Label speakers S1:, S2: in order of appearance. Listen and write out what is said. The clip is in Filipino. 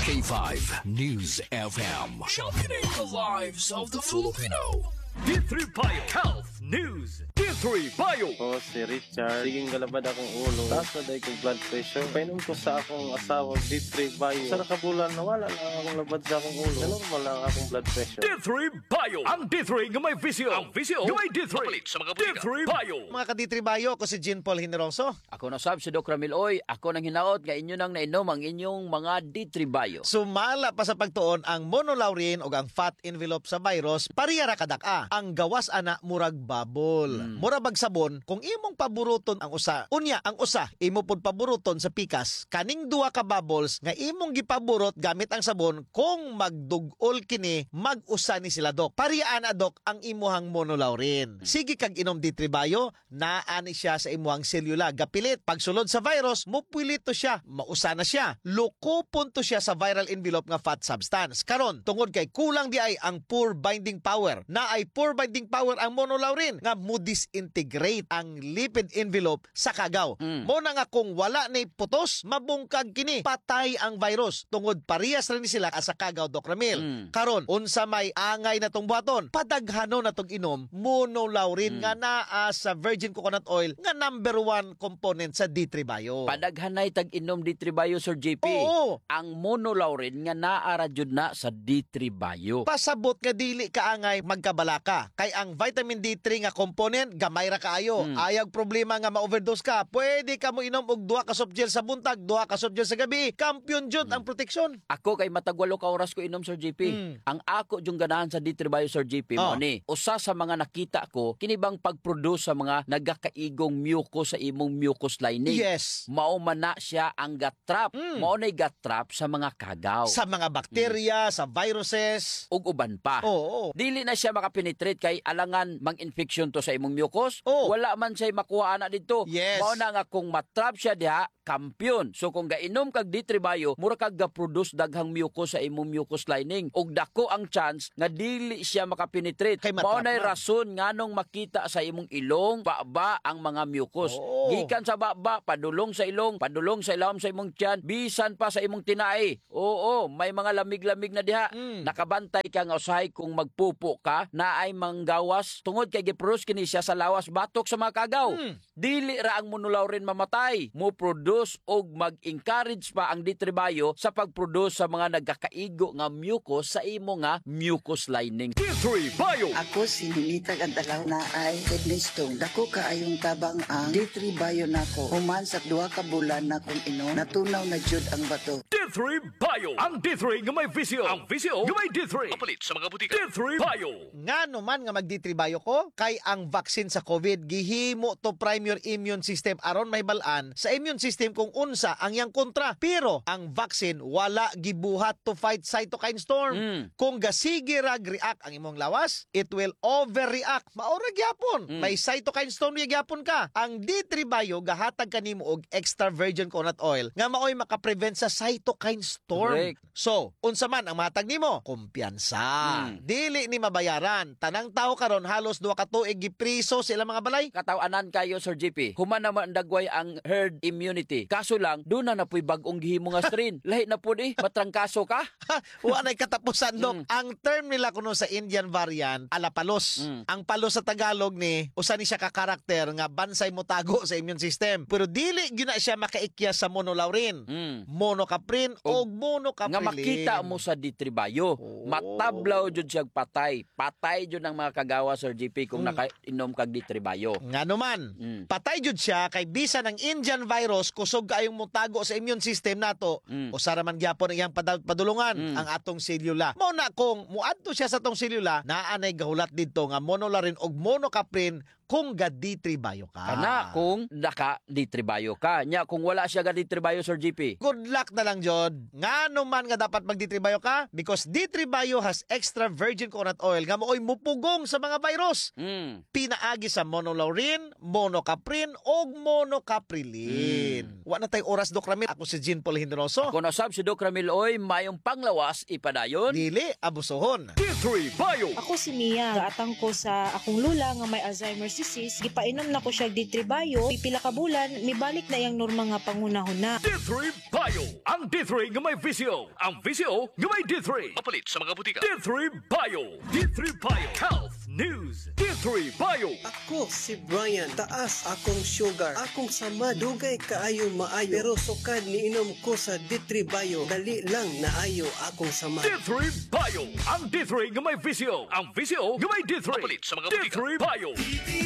S1: K5 News FM. Championing the lives of the Filipino.
S2: D3 Bio Health News. D3 Bio.
S3: Ako si Richard. Siging galabad akong ulo. Taas na dahil kong blood pressure. Painom ko sa akong asawa D3 Bio. Sa nakabulan, nawala lang akong labad sa akong ulo. Normal lang akong blood pressure.
S2: D3 Bio. Ang D3 nga may visio. Ang visio nga may D3.
S1: Kapalit sa mga butika.
S2: D3 Bio.
S4: Mga ka-D3 Bio, ako si Jean Paul Generoso.
S5: Ako na sab si Doc Ramil Oy. Ako nang hinaot nga inyo nang nainom ang inyong mga D3 Bio.
S4: Sumala pa sa pagtuon ang monolaurin o ang fat envelope sa virus, pariyara kadaka. Ang gawas ana murag babol. Murag sabon kung imong paboruton ang usa. Unya ang usa imo pod paboruton sa pikas. Kaning duha ka bubbles nga imong gipaborot gamit ang sabon kung magdugol kini mag-usa ni sila Dok. Pariyaan na Dok ang imuhang monolaurin. Sige kag inom D3 Bio, naani siya sa imuhang selula. Gapilit pagsulod sa virus, mupwilito siya, mausa na siya. Lukupon to siya sa viral envelope nga fat substance. Karon tungod kay kulang di ay ang poor binding power. Na ay poor binding power ang monolaurin nga mo disintegrate ang lipid envelope sa kagaw. Mo na nga kung wala ni putos, mabungkag kini, patay ang virus. Tungod parehas rin sila sa kagaw Doc Ramil. Karon unsa may angay na tong buhaton, padaghanon na tong inom monolaurin nga naa sa virgin coconut oil nga number 1 component sa D3 Bio.
S5: Padaghanay tag inom D3 Bio Sir JP.
S4: Oo.
S5: Ang monolaurin nga naara jud na sa D3 Bio.
S4: Pasabot nga dili kaangay magkabalaka kay ang vitamin D3 nga component gamay ra kaayo. Ayag problema nga ma-overdose ka, pwede ka mo inom og 2 ka soft gel sa buntag, 2 ka soft gel sa gabi. Kampiyon jud ang proteksyon.
S5: Ako kay matag 8 ka oras ko inom Sir JP. Ang ako jung ganahan sa D3 Bio Sir JP mo ni. Usa sa mga nakita ko kini bang pag-produce sa mga nagakaigong mucus sa imong mucus lining.
S4: Yes.
S5: Mao man na siya ang gut trap. Mao nay gut trap sa mga kagaw.
S4: Sa mga bakterya, sa viruses.
S5: Ug uban pa.
S4: Oo.
S5: Dili na siya makapenetrate kay alangan mang-infection to sa imong mucus.
S4: Oo.
S5: Wala man siya makuha na dito.
S4: Yes.
S5: Mao na nga kung matrap siya diha, kampiyon. So kung gainom kag D3 Bio, mura kag ga-produce daghang mucus sa imong mucus lining. Ug dako ang chance nga dili siya makapenetrate.
S4: Kay
S5: Mao
S4: matrap
S5: nay
S4: man.
S5: rason nganong makita sa imong ilong, baba ang mga mucus.
S4: Oo.
S5: Gikan sa baba, padulong sa ilong, padulong sa ilawom sa imong tiyan, bisan pa sa imong tinai. Oo, may mga lamig-lamig na diha. Nakabantay ka nga usahay kung magpupo ka, na ay manggawas tungod kay giproduce kini siya sa lawas batok sa mga kagaw. Dili ra ang monolaurin mamatay, mo produce og mag-encourage pa ang D3 Bio sa pag-produce sa mga nagkakaigo nga mucus sa imo nga mucus lining.
S2: D3 Bio.
S6: Ako si Ninita Gantalaw na ay kidney stone. Dako kaayong tabang ang D3 Bio nako. Human sa 2 ka bulan na kung inom, natunaw na jud ang bato.
S2: D3 Bio. Ang D3 nga may visio. Ang visio nga may D3.
S1: Kapalit sa mga butika.
S2: D3 Bio.
S4: Ngano man nga mag-D3 Bio ko, kay ang vaccine sa COVID gihimo to prime your immune system aron may balaan sa immune system kung unsa ang yang kontra. Pero ang vaccine wala gibuhat to fight cytokine storm. Kung gasige react ang imong lawas, it will overreact. Maura gyapon. May cytokine storm gyapon ka. Ang D3 Bio gahatag kanimo og extra virgin coconut oil nga maoy makaprevent sa cytokine storm.
S5: Correct.
S4: So, unsa man ang matag nimo? Kumpiyansa. Dili ni mabayaran. Tanang tao karon halos 2 ka tuig gipriso sa ilang mga balay.
S5: Katawanan kayo Sir JP. Human naman dagway ang herd immunity. Kaso lang, doon na napoy bagong gihimo nga strain. Lahi na po matrangkaso ka.
S4: Wa nay katapusan Dok. Ang term nila kuno sa Indian variant alapalos. Ang palos sa Tagalog ni usa ni siya ka karakter nga bansay mo tago sa immune system. Pero dili gyud na siya makaikya sa monolaurin. Monocaprin o monocaprilin.
S5: Nga makita mo sa D3 Bio. Matablaw jud siya patay. Patay jud ang mga kagawa Sir JP kung nakainom kag D3 Bio.
S4: Ngano man, patay jud siya kay bisan ng Indian virus kusog kaayong mutago sa immune system nato. Usara man gyapon ang iyang padulungan ang atong selula. Mao na kung muadto siya sa atong selula, naanay gahulat didto nga monolaurin og monocaprin kung ga D3 Bio ka.
S5: Kana kung naka D3 Bio ka. Nya kung wala siya ga D3 Bio Sir JP.
S4: Good luck na lang jud. Ngano man nga dapat mag D3 Bio ka? Because D3 Bio has extra virgin coconut oil nga maoy mupugong sa mga virus. Pinaagi sa monolaurin, monocaprin og monocaprilin. Wa na tay oras Doc Ramil. Ako si Jean Paul Generoso.
S5: Kung nasab si Doc Ramil Oy, mayong panglawas ipadayon.
S4: Dili abusohon.
S2: D3 Bio.
S7: Ako si Mia, gaatang ko sa akong lula nga may Alzheimer's disease, gipainom na ko siya D3 Bio, pipila ka bulan, mibalik na yang norma nga pangunahon na.
S2: D3 Bio. Ang Ang D3 nga may visyo. Ang visyo nga may D3. Mapalit sa mga butika. D3 Bio. D3 Bio. Health News. D3 Bio.
S8: Ako si Brian, taas akong sugar, akong sama, dugay kaayo maayo, pero sukad niinom ko sa D3 Bio, dali lang naayo akong sama.
S2: D3 Bio. Ang D3 nga may visyo. Ang visyo nga may D3. Mapalit sa mga butika. D3 Bio.